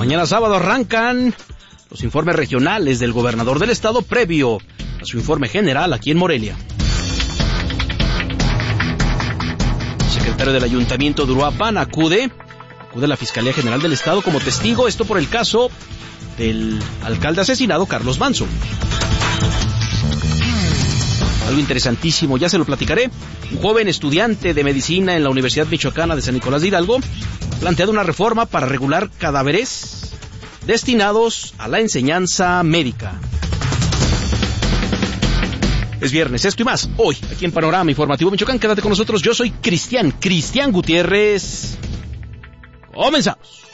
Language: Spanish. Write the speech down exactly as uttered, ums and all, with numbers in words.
Mañana sábado arrancan los informes regionales del gobernador del estado previo a su informe general aquí en Morelia. El secretario del Ayuntamiento de Uruapan acude, acude a la Fiscalía General del Estado como testigo, esto por el caso del alcalde asesinado Carlos Manso. Algo interesantísimo, ya se lo platicaré. Un joven estudiante de medicina en la Universidad Michoacana de San Nicolás de Hidalgo ha planteado una reforma para regular cadáveres destinados a la enseñanza médica. Es viernes, esto y más, hoy, aquí en Panorama Informativo Michoacán. Quédate con nosotros, yo soy Cristian, Cristian Gutiérrez. Comenzamos.